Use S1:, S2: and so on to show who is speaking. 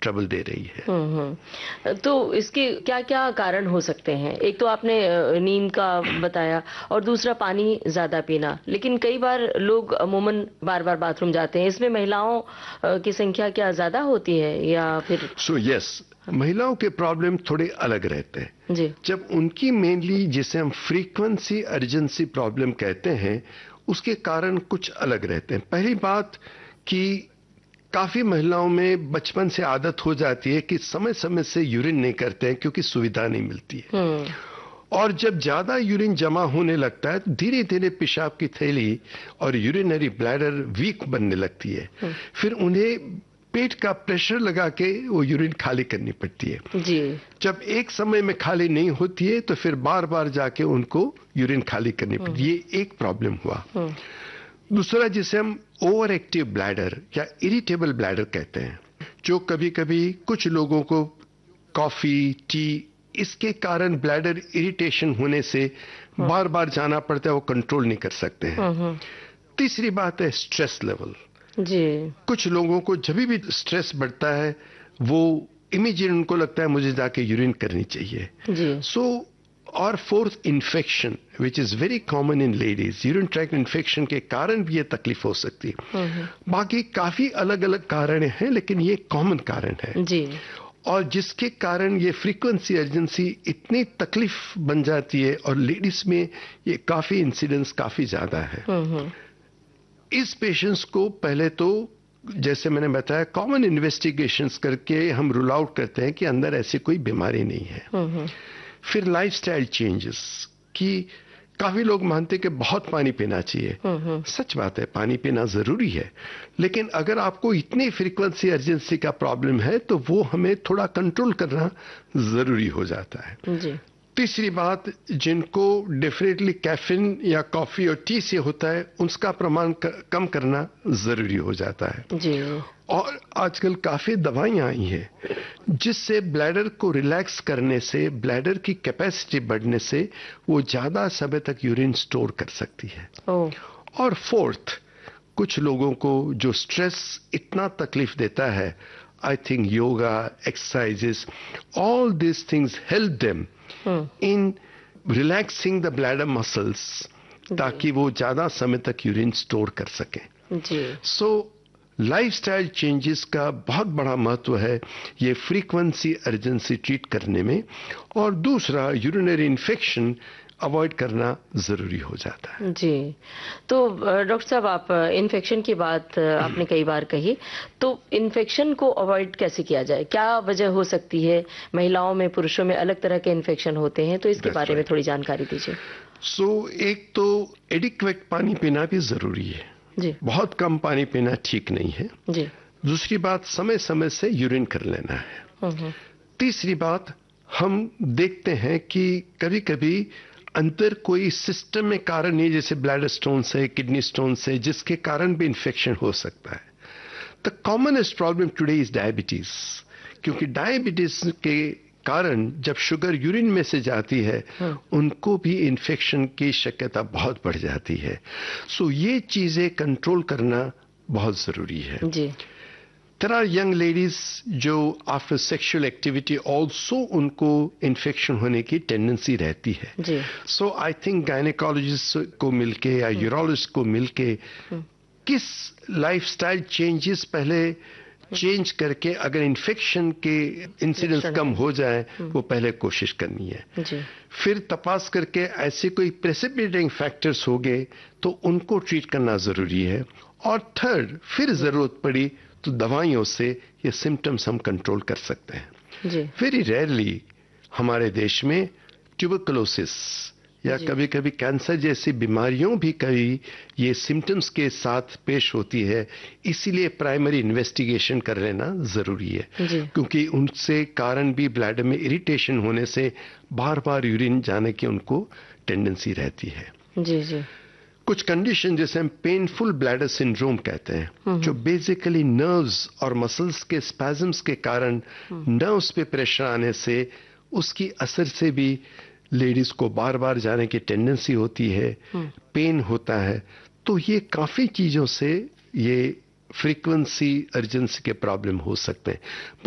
S1: Trouble दे रही है।
S2: तो इसके क्या क्या कारण हो सकते हैं? एक तो आपने नींद का बताया और दूसरा पानी ज्यादा पीना, लेकिन कई बार लोग अमूमन बार बार बाथरूम जाते हैं, इसमें महिलाओं की संख्या क्या ज्यादा होती है या फिर?
S1: यस, महिलाओं के प्रॉब्लम थोड़े अलग रहते हैं
S2: जी।
S1: जब उनकी मेनली जिसे हम फ्रीक्वेंसी अर्जेंसी प्रॉब्लम कहते हैं, उसके कारण कुछ अलग रहते हैं। पहली बात कि काफी महिलाओं में बचपन से आदत हो जाती है कि समय समय से यूरिन नहीं करते हैं क्योंकि सुविधा नहीं मिलती है, और जब ज्यादा यूरिन जमा होने लगता है तो धीरे धीरे पेशाब की थैली और यूरिनरी ब्लैडर वीक बनने लगती है। फिर उन्हें पेट का प्रेशर लगा के वो यूरिन खाली करनी पड़ती है
S2: जी।
S1: जब एक समय में खाली नहीं होती है तो फिर बार बार जाके उनको यूरिन खाली करनी पड़ती है। ये एक प्रॉब्लम हुआ। दूसरा जिसे हम ओवर एक्टिव ब्लैडर या इरिटेबल ब्लैडर कहते हैं, जो कभी कभी कुछ लोगों को कॉफी टी इसके कारण ब्लैडर इरिटेशन होने से बार बार जाना पड़ता है, वो कंट्रोल नहीं कर सकते हैं। तीसरी बात है स्ट्रेस लेवल
S2: जी।
S1: कुछ लोगों को जब भी स्ट्रेस बढ़ता है वो इमीडिएट उनको लगता है मुझे जाके यूरिन करनी चाहिए जी। और fourth infection which is very common in ladies, urine tract infection के कारण भी ये तकलीफ हो सकती है। बाकी काफी अलग अलग कारण हैं लेकिन ये कॉमन कारण है
S2: जी।
S1: और जिसके कारण ये फ्रीक्वेंसी अर्जेंसी इतनी तकलीफ बन जाती है और लेडीज में ये काफी इंसिडेंस काफी ज्यादा है। इस पेशेंट्स को पहले तो जैसे मैंने बताया कॉमन इन्वेस्टिगेशंस करके हम रूल आउट करते हैं कि अंदर ऐसी कोई बीमारी नहीं है। फिर लाइफस्टाइल चेंजेस कि काफी लोग मानते हैं कि बहुत पानी पीना चाहिए। सच बात है, पानी पीना जरूरी है, लेकिन अगर आपको इतनी फ्रीक्वेंसी अर्जेंसी का प्रॉब्लम है तो वो हमें थोड़ा कंट्रोल करना जरूरी हो जाता है जी। तीसरी बात, जिनको डेफिनेटली कैफीन या कॉफी और टी से होता है उसका प्रमाण कम करना जरूरी हो जाता है जी। और आजकल काफी दवाइयां आई हैं जिससे ब्लैडर को रिलैक्स करने से ब्लैडर की कैपेसिटी बढ़ने से वो ज्यादा समय तक यूरिन स्टोर कर सकती है। और फोर्थ, कुछ लोगों को जो स्ट्रेस इतना तकलीफ देता है, I think yoga, exercises, all this things help them in relaxing the bladder muscles ताकि वो ज्यादा समय तक यूरिन स्टोर कर सके जी। लाइफस्टाइल चेंजेस का बहुत बड़ा महत्व है ये फ्रीक्वेंसी अर्जेंसी ट्रीट करने में, और दूसरा यूरिनरी इन्फेक्शन अवॉइड करना जरूरी हो जाता है
S2: जी। तो डॉक्टर साहब, आप इन्फेक्शन की बात आपने कई बार कही, तो इन्फेक्शन को अवॉइड कैसे किया जाए? क्या वजह हो सकती है? महिलाओं में पुरुषों में अलग तरह के इन्फेक्शन होते हैं, तो इसके बारे में थोड़ी जानकारी दीजिए।
S1: एक तो एडिक्वेट पानी पीना भी जरूरी है जी। बहुत कम पानी पीना ठीक नहीं है जी। दूसरी बात, समय समय से यूरिन कर लेना है। तीसरी बात, हम देखते हैं कि कभी कभी अंदर कोई सिस्टम में कारण नहीं, जैसे ब्लैडर स्टोन से, किडनी स्टोन से, जिसके कारण भी इन्फेक्शन हो सकता है। The commonest problem today is diabetes, क्योंकि डायबिटीज के कारण जब शुगर यूरिन में से जाती है उनको भी इन्फेक्शन की शक्यता बहुत बढ़ जाती है। ये चीजें कंट्रोल करना बहुत जरूरी है जी। There are young ladies जो आफ्टर सेक्सुअल एक्टिविटी ऑल्सो उनको इन्फेक्शन होने की टेंडेंसी रहती है जी। आई थिंक गायनेकोलॉजिस्ट को मिलके या यूरोलॉजिस्ट को मिलके किस लाइफस्टाइल चेंजेस पहले चेंज करके अगर इन्फेक्शन के इंसिडेंस कम हो जाए वो पहले कोशिश करनी है जी। फिर तपास करके ऐसे कोई प्रेसिपिटेटिंग फैक्टर्स हो गए तो उनको ट्रीट करना जरूरी है। और थर्ड, फिर जरूरत पड़ी तो दवाइयों से ये सिम्टम्स हम कंट्रोल कर सकते हैं। वेरी रेयरली हमारे देश में ट्यूबरकुलोसिस या कभी कभी कैंसर जैसी बीमारियों भी कभी ये सिम्टम्स के साथ पेश होती है, इसीलिए प्राइमरी इन्वेस्टिगेशन कर लेना जरूरी है क्योंकि उनसे कारण भी ब्लैडर में इरिटेशन होने से बार बार यूरिन जाने की उनको टेंडेंसी रहती है जी जी। कुछ कंडीशन जैसे हम पेनफुल ब्लैडर सिंड्रोम कहते हैं, जो बेसिकली नर्व्स और मसल्स के स्पैज़म्स के कारण नर्व्स पे प्रेशर आने से उसकी असर से भी लेडीज को बार बार जाने की टेंडेंसी होती है, पेन होता है। तो ये काफी चीजों से ये फ्रीक्वेंसी अर्जेंसी के प्रॉब्लम हो सकते हैं।